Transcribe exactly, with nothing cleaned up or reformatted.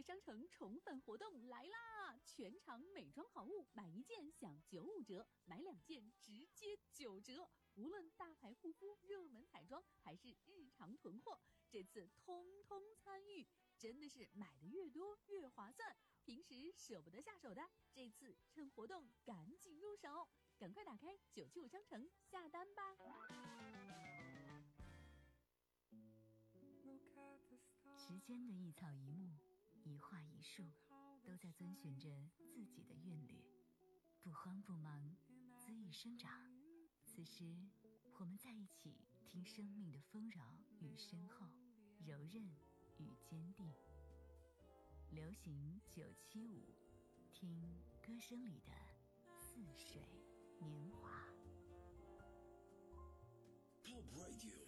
商城宠粉活动来啦！全场美妆好物买一件享九五折，买两件直接九折。无论大牌护肤、热门彩妆还是日常囤货，这次通通参与，真的是买的越多越划算。平时舍不得下手的，这次趁活动赶紧入手，赶快打开九七五商城下单吧。 时间的一草一木，一画一树，都在遵循着自己的韵律，不慌不忙，恣意生长。此时我们在一起，听生命的丰饶与深厚，柔韧与坚定。流行九七五，听歌声里的似水年华。 Pop Radio